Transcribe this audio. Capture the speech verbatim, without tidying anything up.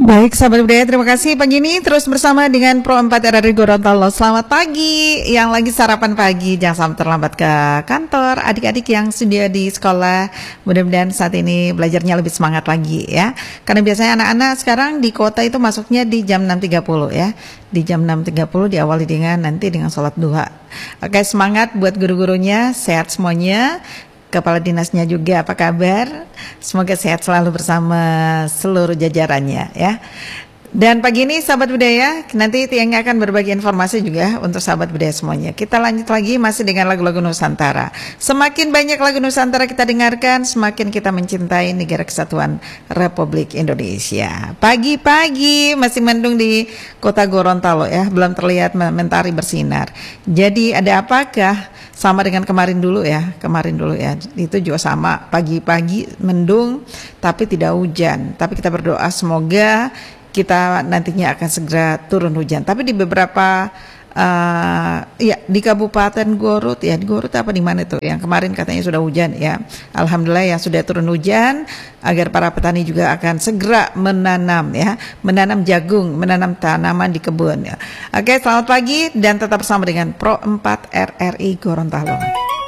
Baik, sahabat budaya, terima kasih pagi ini terus bersama dengan Pro empat R R I Gorontalo. Selamat pagi, yang lagi sarapan pagi, jangan sampai terlambat ke kantor. Adik-adik yang sudah di sekolah, mudah-mudahan saat ini belajarnya lebih semangat lagi ya. Karena biasanya anak-anak sekarang di kota itu masuknya di jam enam tiga puluh ya. Di jam enam tiga puluh diawali dengan nanti dengan sholat duha. Oke, semangat buat guru-gurunya, sehat semuanya. Kepala dinasnya juga apa kabar? Semoga sehat selalu bersama seluruh jajarannya ya. Dan pagi ini sahabat budaya, nanti Tiang akan berbagi informasi juga untuk sahabat budaya semuanya. Kita lanjut lagi masih dengan lagu-lagu Nusantara. Semakin banyak lagu Nusantara kita dengarkan, semakin kita mencintai negara kesatuan Republik Indonesia. Pagi-pagi masih mendung di kota Gorontalo ya, belum terlihat mentari bersinar. Jadi ada apakah? Sama dengan kemarin dulu ya, kemarin dulu ya, itu juga sama, pagi-pagi mendung tapi tidak hujan. Tapi kita berdoa semoga kita nantinya akan segera turun hujan. Tapi di beberapa uh, ya di Kabupaten Garut ya, di Garut apa di mana itu yang kemarin katanya sudah hujan ya. Alhamdulillah yang sudah turun hujan agar para petani juga akan segera menanam ya, menanam jagung, menanam tanaman di kebun ya. Oke, selamat pagi dan tetap bersama dengan Pro empat R R I Gorontalo.